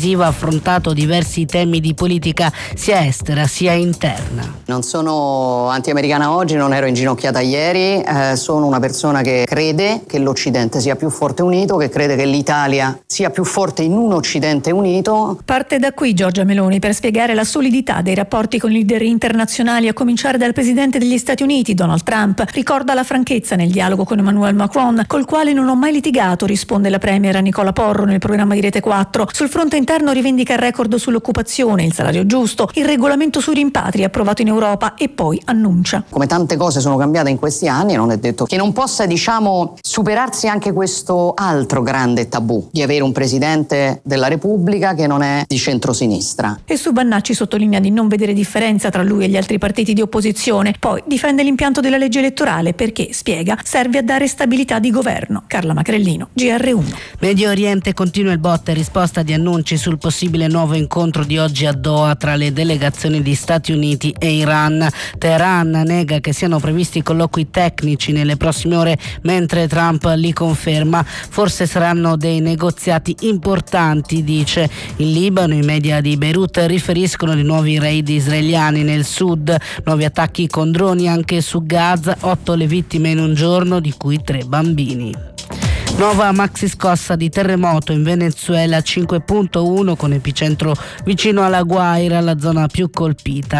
decisiva, ha affrontato diversi temi di politica sia estera sia interna. Non sono anti-americana oggi, non ero inginocchiata ieri, sono una persona che crede che l'Occidente sia più forte unito, che crede che l'Italia sia più forte in un Occidente unito. Parte da qui Giorgia Meloni per spiegare la solidità dei rapporti con i leader internazionali, a cominciare dal presidente degli Stati Uniti, Donald Trump. Ricorda la franchezza nel dialogo con Emmanuel Macron, col quale non ho mai litigato, risponde la premier Nicola Porro nel programma di Rete 4. Sul fronte interno rivendica il record sull'occupazione, il salario giusto, il regolamento sui rimpatri approvato in Europa e poi annuncia: come tante cose sono cambiate in questi anni, non è detto che non possa, superarsi anche questo altro grande tabù di avere un presidente della Repubblica che non è di centrosinistra. E su Bannacci sottolinea di non vedere differenza tra lui e gli altri partiti di opposizione. Poi difende l'impianto della legge elettorale perché, spiega, serve a dare stabilità di governo. Carla Macrellino, GR1. Medio Oriente continua il botta e risposta di annunci sul possibile nuovo incontro di oggi a Doha tra le delegazioni di Stati Uniti e Iran. Teheran nega che siano previsti colloqui tecnici nelle prossime ore, mentre Trump li conferma. Forse saranno dei negoziati importanti, dice. In Libano i media di Beirut riferiscono di nuovi raid israeliani nel sud, nuovi attacchi con droni anche su Gaza, 8 le vittime in un giorno, di cui 3 bambini. Nuova maxi scossa di terremoto in Venezuela, 5.1 con epicentro vicino alla Guaira, la zona più colpita,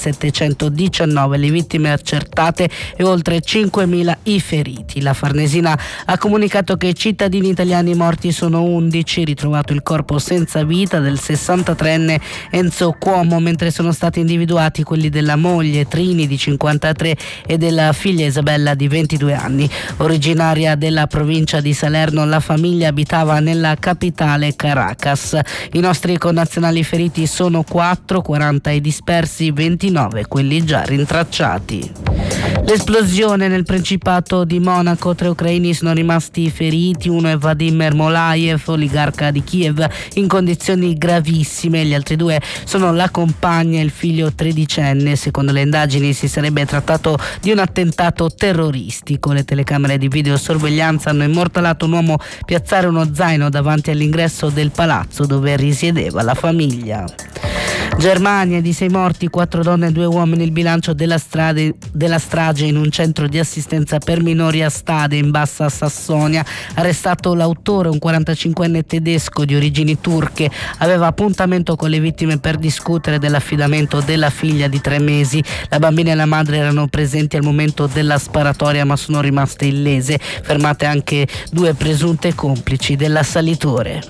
1719 le vittime accertate e oltre 5.000 i feriti. La Farnesina ha comunicato che i cittadini italiani morti sono 11, ritrovato il corpo senza vita del 63enne Enzo Cuomo, mentre sono stati individuati quelli della moglie Trini di 53 e della figlia Isabella di 22 anni. Originaria della provincia di Salerno, la famiglia abitava nella capitale Caracas. I nostri connazionali feriti sono 4, 40 i dispersi, 29 quelli già rintracciati. L'esplosione nel Principato di Monaco, 3 ucraini sono rimasti feriti, uno è Vadim Ermolaev, oligarca di Kiev, in condizioni gravissime, gli altri 2 sono la compagna e il figlio 13enne. Secondo le indagini si sarebbe trattato di un attentato terroristico. Le telecamere di videosorveglianza hanno immortalato un uomo piazzare uno zaino davanti all'ingresso del palazzo dove risiedeva la famiglia. Germania, di 6 morti, 4 donne e 2 uomini il bilancio della strage in un centro di assistenza per minori a Stade in Bassa Sassonia. Arrestato l'autore, un 45enne tedesco di origini turche, aveva appuntamento con le vittime per discutere dell'affidamento della figlia di 3 mesi. La bambina e la madre erano presenti al momento della sparatoria ma sono rimaste illese. Fermate anche 2 presunte complici dell'assalitore.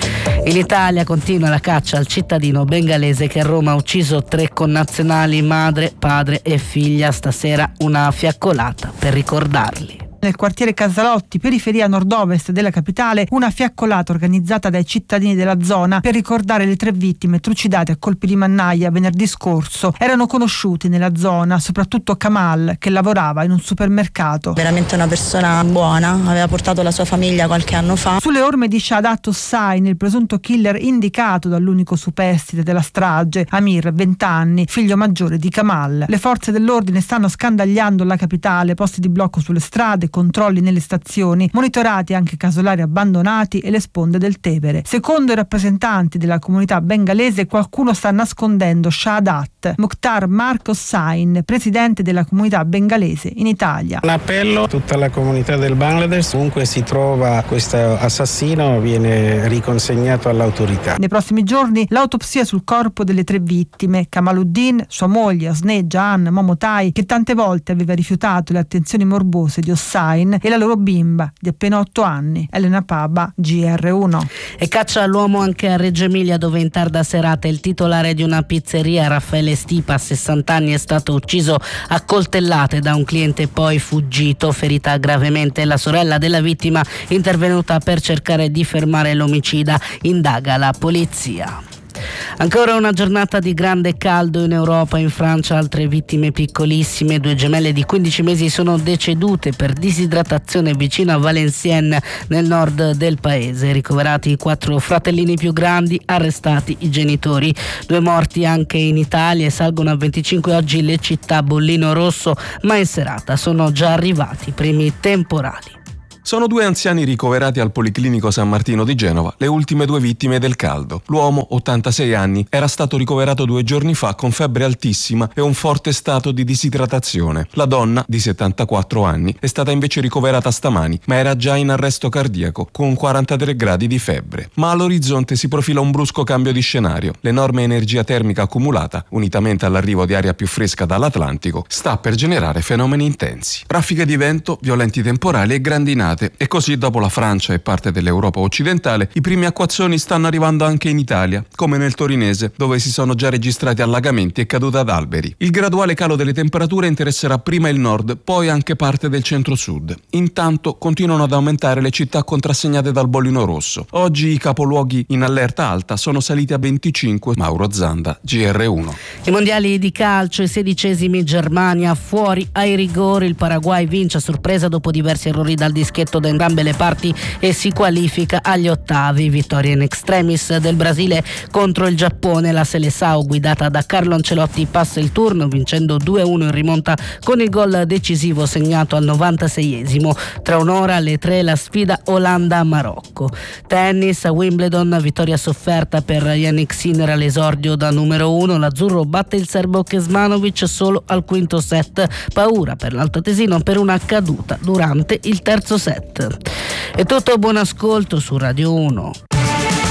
In Italia continua la caccia al cittadino bengalese che a Roma ha ucciso 3 connazionali, madre, padre e figlia. Stasera una fiaccolata per ricordarli. Nel quartiere Casalotti, periferia nord-ovest della capitale, una fiaccolata organizzata dai cittadini della zona per ricordare le 3 vittime trucidate a colpi di mannaia venerdì scorso. Erano conosciuti nella zona, soprattutto Kamal, che lavorava in un supermercato. Veramente una persona buona, aveva portato la sua famiglia qualche anno fa. Sulle orme di Shahadat Hossain, il presunto killer indicato dall'unico superstite della strage, Amir, 20 anni, figlio maggiore di Kamal. Le forze dell'ordine stanno scandagliando la capitale, posti di blocco sulle strade, controlli nelle stazioni, monitorati anche casolari abbandonati e le sponde del Tevere. Secondo i rappresentanti della comunità bengalese, qualcuno sta nascondendo Shahadat. Mukhtar Mark Hossain, presidente della comunità bengalese in Italia. Un appello a tutta la comunità del Bangladesh: ovunque si trova questo assassino viene riconsegnato all'autorità. Nei prossimi giorni l'autopsia sul corpo delle 3 vittime, Kamaluddin, sua moglie Asne Jahan Momotai, che tante volte aveva rifiutato le attenzioni morbose di Hossain, e la loro bimba di appena 8 anni. Elena Paba, GR1. E caccia all'uomo anche a Reggio Emilia, dove in tarda serata il titolare di una pizzeria, Raffaele Stipa, 60 anni, è stato ucciso a coltellate da un cliente poi fuggito. Ferita gravemente la sorella della vittima, intervenuta per cercare di fermare l'omicida. Indaga la polizia. Ancora una giornata di grande caldo in Europa. In Francia altre vittime piccolissime, 2 gemelle di 15 mesi sono decedute per disidratazione vicino a Valenciennes, nel nord del paese. Ricoverati i 4 fratellini più grandi, arrestati i genitori. 2 morti anche in Italia e salgono a 25 oggi le città bollino rosso, ma in serata sono già arrivati i primi temporali. Sono 2 anziani ricoverati al Policlinico San Martino di Genova, le ultime 2 vittime del caldo. L'uomo, 86 anni, era stato ricoverato 2 giorni fa con febbre altissima e un forte stato di disidratazione. La donna, di 74 anni, è stata invece ricoverata stamani, ma era già in arresto cardiaco, con 43 gradi di febbre. Ma all'orizzonte si profila un brusco cambio di scenario. L'enorme energia termica accumulata, unitamente all'arrivo di aria più fresca dall'Atlantico, sta per generare fenomeni intensi. Raffiche di vento, violenti temporali e grandinate. E così, dopo la Francia e parte dell'Europa occidentale, i primi acquazzoni stanno arrivando anche in Italia, come nel Torinese, dove si sono già registrati allagamenti e caduta d'alberi. Il graduale calo delle temperature interesserà prima il nord, poi anche parte del centro-sud. Intanto continuano ad aumentare le città contrassegnate dal bollino rosso. Oggi i capoluoghi in allerta alta sono saliti a 25. Mauro Zanda, GR1. I mondiali di calcio, i 16esimi, Germania fuori ai rigori, il Paraguay vince a sorpresa dopo diversi errori dal dischetto da entrambe le parti e si qualifica agli ottavi. Vittoria in extremis del Brasile contro il Giappone, la Seleção guidata da Carlo Ancelotti passa il turno vincendo 2-1 in rimonta con il gol decisivo segnato al 96esimo. Tra un'ora alle 3 la sfida Olanda-Marocco. Tennis a Wimbledon, vittoria sofferta per Jannik Sinner all'esordio da numero 1, l'azzurro batte il serbo Kecmanovic solo al quinto set, paura per l'altoatesino per una caduta durante il terzo set. È tutto, buon ascolto su Radio 1.